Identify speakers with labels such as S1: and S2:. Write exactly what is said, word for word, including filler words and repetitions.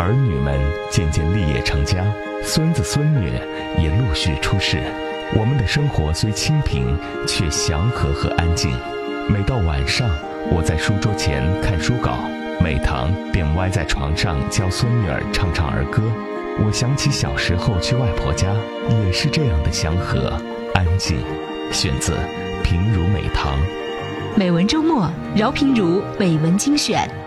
S1: 儿女们渐渐立业成家，孙子孙女也陆续出世。我们的生活虽清贫，却祥和和安静。每到晚上，我在书桌前看书稿，美棠便歪在床上教孙女儿唱唱儿歌。我想起小时候去外婆家，也是这样的祥和安静。选自平如美棠。
S2: 美文周末，饶平如美文精选。